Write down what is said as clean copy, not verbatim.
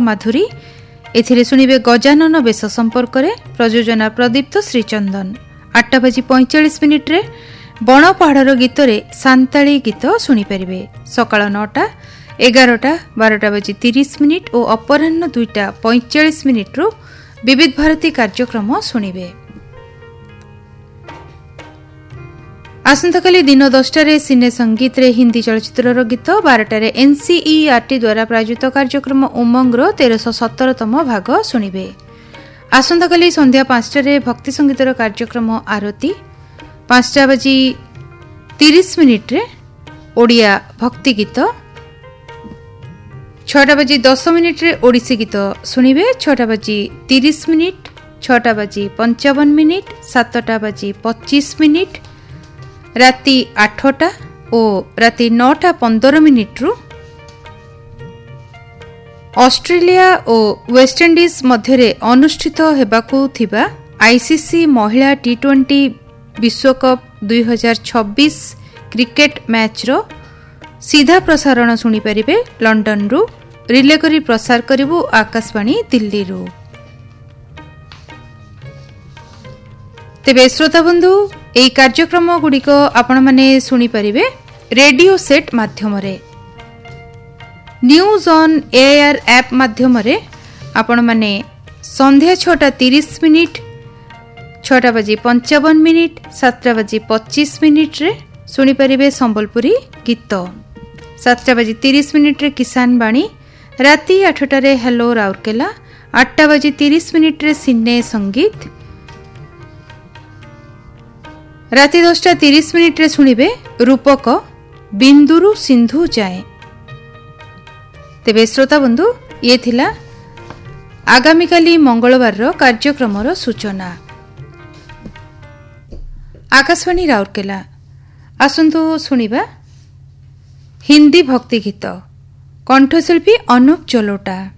ମାଧୁରୀ। ଏଥିରେ ଶୁଣିବେ ଗଜାନନ ବେଶ ସମ୍ପର୍କରେ, ପ୍ରଯୋଜନା ପ୍ରଦୀପ୍ତ ଶ୍ରୀଚନ୍ଦନ। 8:45 ବଣ ପାହାଡ଼ର ଗୀତରେ ସାନ୍ତାଳୀ ଗୀତ ଶୁଣିପାରିବେ। ସକାଳ 9ଟା, 11ଟା, 12:30 ଓ ଅପରାହ୍ନ 2:45 ବିବିଧ ଭାରତୀ କାର୍ଯ୍ୟକ୍ରମ ଶୁଣିବେ। ଆସନ୍ତାକାଲି ଦିନ 10ଟାରେ ସିନେ ସଙ୍ଗୀତରେ ହିନ୍ଦୀ ଚଳଚ୍ଚିତ୍ରର ଗୀତ, 12ଟାରେ NCERT ଦ୍ୱାରା ପ୍ରାୟୋଜିତ କାର୍ଯ୍ୟକ୍ରମ ଉମଙ୍ଗର 1317ତମ ଭାଗ ଶୁଣିବେ। ଆସନ୍ତାକାଲି ସନ୍ଧ୍ୟା 5ଟାରେ ଭକ୍ତି ସଙ୍ଗୀତର କାର୍ଯ୍ୟକ୍ରମ ଆରତୀ, 5:30 ଓଡ଼ିଆ ଭକ୍ତି ଗୀତ, 6:10 ଓଡ଼ିଶୀ ଗୀତ ଶୁଣିବେ। 6:30, 6:55, 7:25 ରାତି 8ଟା ଓ ରାତି 9:15 ଅଷ୍ଟ୍ରେଲିଆ ଓ ୱେଷ୍ଟଇଣ୍ଡିଜ ମଧ୍ୟରେ ଅନୁଷ୍ଠିତ ହେବାକୁ ଥିବା ICC ମହିଳା T20 ବିଶ୍ୱକପ୍ 2026 କ୍ରିକେଟ ମ୍ୟାଚ୍ର ସିଧା ପ୍ରସାରଣ ଶୁଣିପାରିବେ ଲଣ୍ଡନରୁ। ରିଲେ କରି ପ୍ରସାର କରିବୁ ଆକାଶବାଣୀ ଦିଲ୍ଲୀରୁ। ତେବେ ଶ୍ରୋତାବନ୍ଧୁ, ଏହି କାର୍ଯ୍ୟକ୍ରମଗୁଡ଼ିକ ଆପଣମାନେ ଶୁଣିପାରିବେ ରେଡିଓ ସେଟ୍ ମାଧ୍ୟମରେ। ନ୍ୟୁଜ୍ ଅନ୍ ଏଆର୍ ଆପ୍ ମାଧ୍ୟମରେ ଆପଣମାନେ ସନ୍ଧ୍ୟା 6:30, 6:55, 7:25 ଶୁଣିପାରିବେ ସମ୍ବଲପୁରୀ ଗୀତ। 7:30 କିଷାନ ବାଣୀ, ରାତି 8ଟାରେ ହ୍ୟାଲୋ ରାଉରକେଲା, 8:30 ସିନେ ସଙ୍ଗୀତ, ରାତି 10:30 ଶୁଣିବେ ରୂପକ ବିନ୍ଦୁରୁ ସିନ୍ଧୁ ଯାଏ। ତେବେ ଶ୍ରୋତାବନ୍ଧୁ, ଇଏ ଥିଲା ଆଗାମୀକାଲି ମଙ୍ଗଳବାରର କାର୍ଯ୍ୟକ୍ରମର ସୂଚନା। ଆକାଶବାଣୀ ରାଉରକେଲା। ଆସନ୍ତୁ ଶୁଣିବା ହିନ୍ଦୀ ଭକ୍ତି ଗୀତ, କଣ୍ଠଶିଳ୍ପୀ ଅନୁପ ଚଲୋଟା।